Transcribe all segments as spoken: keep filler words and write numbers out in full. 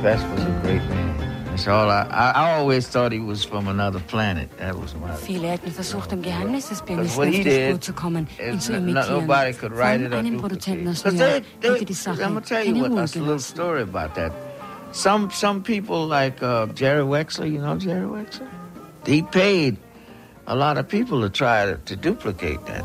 Best was a great man. That's all I, I, I always thought he was from another planet. That was my. Viele hätten versucht, dem Geheimnis des Pianisten auf die Spur zu kommen, ihn zu imitieren. Vor allem einem Produzenten aus New York hätte die Sache keine Ruhe gelassen. Some some people like uh, Jerry Wexler, you know Jerry Wexler? He paid a lot of people to try to, to duplicate that.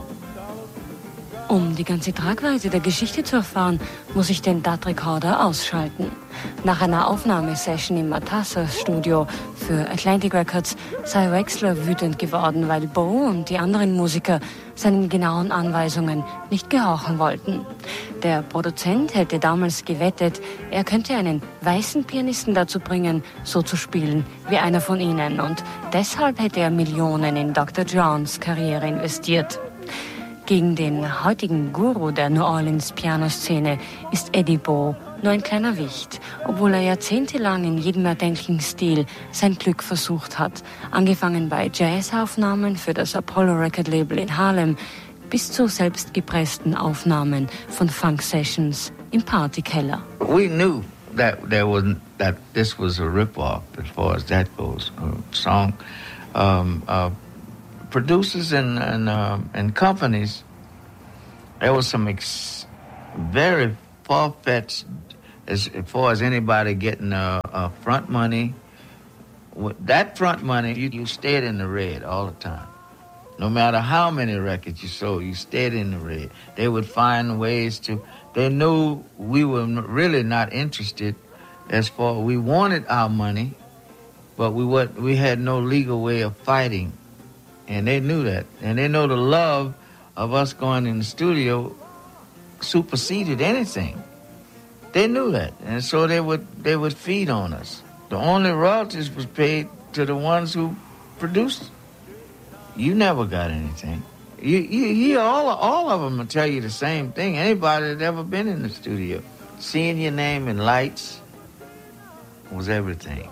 Um die ganze Tragweite der Geschichte zu erfahren, muss ich den D A T-Recorder ausschalten. Nach einer Aufnahmesession im Matassa-Studio für Atlantic Records sei Wexler wütend geworden, weil Bo und die anderen Musiker seinen genauen Anweisungen nicht gehorchen wollten. Der Produzent hätte damals gewettet, er könnte einen weißen Pianisten dazu bringen, so zu spielen wie einer von ihnen. Und deshalb hätte er Millionen in Doktor Johns Karriere investiert. Gegen den heutigen Guru der New Orleans Pianoszene ist Eddie Bo nur ein kleiner Wicht, obwohl er jahrzehntelang in jedem erdenklichen Stil sein Glück versucht hat, angefangen bei Jazzaufnahmen für das Apollo Record Label in Harlem bis zu selbstgepressten Aufnahmen von Funk-Sessions im Partykeller. We knew that there was that this was a rip-off as far as that goes. Uh, song. Um, uh, Producers and and, uh, and companies, there was some ex- very far-fetched as, as far as anybody getting uh, uh, front money. With that front money, you, you stayed in the red all the time. No matter how many records you sold, you stayed in the red. They would find ways to. They knew we were really not interested. As far we wanted our money, but we what we had no legal way of fighting. And they knew that. And they know the love of us going in the studio superseded anything. They knew that. And so they would they would feed on us. The only royalties was paid to the ones who produced. You never got anything. You, you hear all, all of them will tell you the same thing. Anybody that ever been in the studio, seeing your name in lights was everything.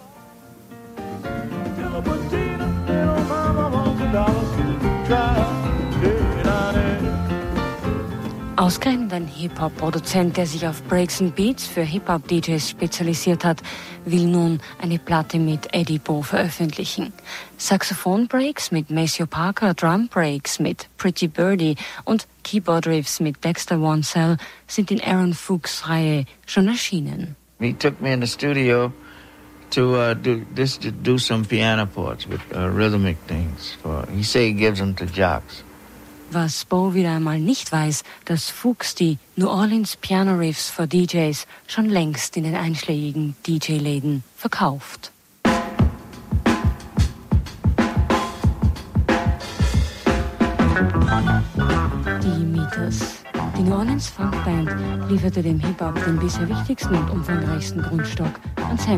Ausgerechnet ein Hip-Hop-Produzent, der sich auf Breaks and Beats für Hip-Hop-D Js spezialisiert hat, will nun eine Platte mit Eddie Bo veröffentlichen. Saxophon-Breaks mit Maceo Parker, Drum-Breaks mit Pretty Birdie und Keyboard-Riffs mit Dexter Wansel sind in Aaron Fuchs Reihe schon erschienen. He took me in the studio to uh, do this to do some piano parts with uh, rhythmic things. For, he say he gives them to jocks. Was Bo wieder einmal nicht weiß, dass Fuchs die New Orleans Piano Riffs für D Js schon längst in den einschlägigen D J-Läden verkauft. Die Meters. Die New Orleans Funk Band lieferte dem Hip-Hop den bisher wichtigsten und umfangreichsten Grundstock an